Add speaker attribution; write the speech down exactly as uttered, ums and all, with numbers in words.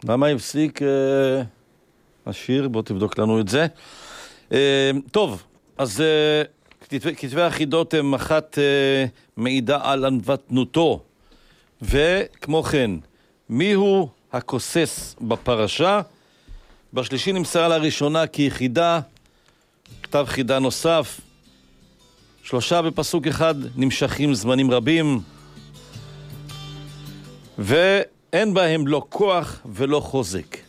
Speaker 1: למה הפסיק אה, השיר? בוא תבדוק לנו את זה. אה, טוב, אז אה, כתבי, כתבי החידות הם אחת אה, מעידה על ענוותנותו, וכמו כן, מיהו הכוסס בפרשה? בשלישי נמסרה לראשונה כיחידה, כתב חידה נוסף, שלושה בפסוק אחד נמשכים זמנים רבים, ואין בהם לא כוח ולא חוזק.